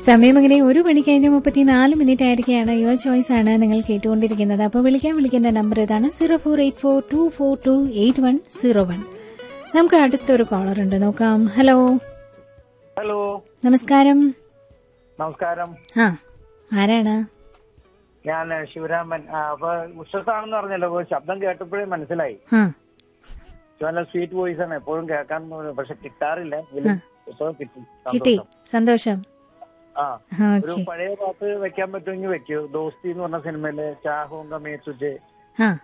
സമയം അങ്ങനെ 1:34 ആയിരിക്കുകയാണ്. യുവർ ചോയ്സ് ആണ് നിങ്ങൾ കേട്ടുകൊണ്ടിരിക്കുന്നത്. അപ്പോൾ വിളിക്കേണ്ട നമ്പർ ഇതാണ് 0484242801. നമുക്ക് അടുത്തൊരു കോളർ ഉണ്ട്, നോക്കാം. ഹലോ. ഹലോ, നമസ്കാരം. നമസ്കാരം. ആരാണ്? ഞാൻ ശിവരാമൻ. അപ്പൊ ഉഷസാണെന്ന് പറഞ്ഞല്ലോ, ശബ്ദം കേട്ടപ്പോഴേ മനസ്സിലായി. നല്ല സ്വീറ്റ് വോയിസ് ആണ്, എപ്പോഴും കേൾക്കാൻ, പക്ഷെ കിട്ടാറില്ല. കിട്ടി, സന്തോഷം. ഒരു പഴയ പാട്ട് വെക്കാൻ പറ്റുമെങ്കിൽ വെക്കൂ. ദോസ്തി എന്ന് പറഞ്ഞ സിനിമയിലെ ചാഹോങ്ക മേ തുജെ